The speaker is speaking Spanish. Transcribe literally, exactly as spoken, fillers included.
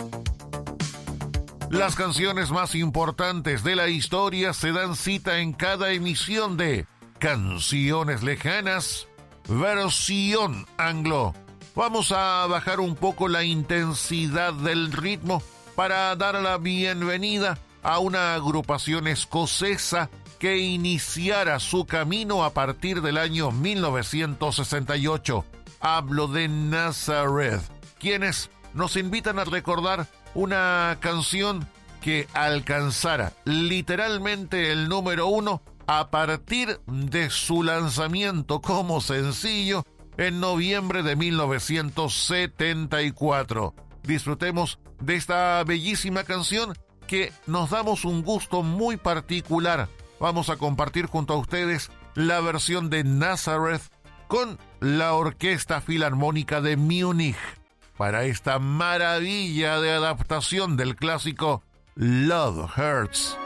Las canciones más importantes de la historia se dan cita en cada emisión de Canciones Lejanas, versión anglo. Vamos a bajar un poco la intensidad del ritmo para dar la bienvenida a una agrupación escocesa que iniciara su camino a partir del año mil novecientos sesenta y ocho. Hablo de Nazareth, quienes nos invitan a recordar una canción que alcanzara literalmente el número uno a partir de su lanzamiento como sencillo en noviembre de mil novecientos setenta y cuatro. Disfrutemos de esta bellísima canción que nos damos un gusto muy particular. Vamos a compartir junto a ustedes la versión de Nazareth con la Orquesta Filarmónica de Múnich para esta maravilla de adaptación del clásico Love Hurts.